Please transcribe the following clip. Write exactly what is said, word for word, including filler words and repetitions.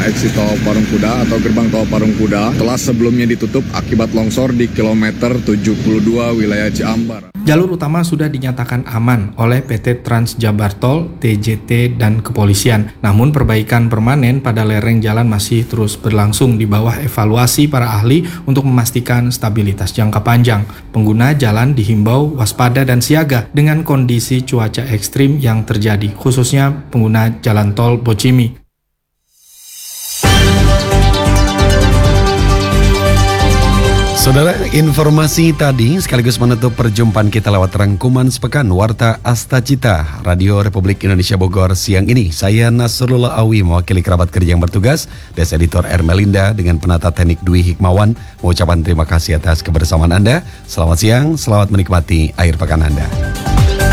exit tol Parung Kuda atau gerbang tol Parung Kuda telah sebelumnya ditutup akibat longsor di kilometer tujuh puluh dua wilayah Ciambar. Jalur utama sudah dinyatakan aman oleh P T Trans Jabar Tol, T J T, dan kepolisian. Namun perbaikan permanen pada lereng jalan masih terus berlangsung di bawah evaluasi para ahli untuk memastikan stabilitas jangka panjang. Pengguna jalan dihimbau waspada dan siaga dengan kondisi cuaca ekstrim yang terjadi, khususnya pengguna jalan tol Bocimi. Saudara, informasi tadi sekaligus menutup perjumpaan kita lewat rangkuman sepekan Warta Asta Cita Radio Republik Indonesia Bogor siang ini. Saya Nasrullah Awi mewakili kerabat kerja yang bertugas, Des Editor Ermelinda dengan penata teknik Dwi Hikmawan mengucapkan terima kasih atas kebersamaan Anda. Selamat siang, selamat menikmati akhir pekan Anda.